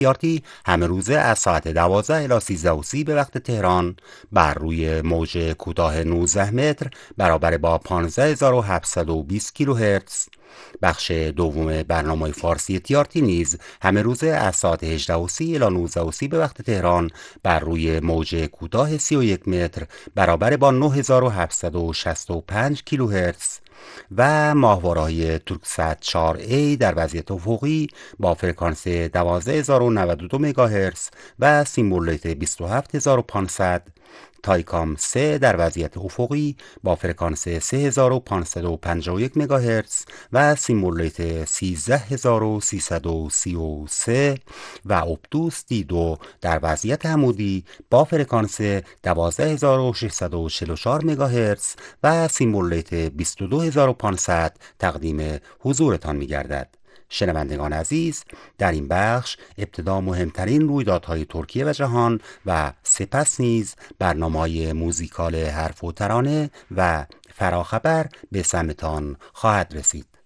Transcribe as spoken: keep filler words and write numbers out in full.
تیارتی همه روزه از ساعت دوازده الی سیزده و سی به وقت تهران بر روی موج کوتاه نوزده متر برابر با پانزده هزار و هفتصد و بیست کیلوهرتز. بخش دوم برنامه فارسی تیارتی نیز همه روزه از ساعت هجده و سی الی نوزده و سی به وقت تهران بر روی موج کوتاه سی و یک متر برابر با نه هزار و هفتصد و شصت و پنج کیلوهرتز و ماهواره‌های تورکسات چهار ای در وضعیت افقی با فرکانس دوازده هزار و نود و دو مگاهرتز و سیمبولیت بیست و هفت هزار و پانصد، تایکام سه در وضعیت افقی با فرکانس سه هزار و پانصد و پنجاه و یک مگاهرتز و سیمبولیت سیزده هزار و سیصد و سی و سه و اپتوس دی دو در وضعیت عمودی با فرکانس دوازده هزار و ششصد و چهل و چهار مگاهرتز و سیمبولیت بیست و دو هزار و پانصد تقدیم حضورتان می گردد. شنوندگان عزیز، در این بخش ابتدا مهمترین رویدادهای ترکیه و جهان و سپس نیز برنامه‌های موزیکال حرف و ترانه و فراخبر به سمتان خواهد رسید.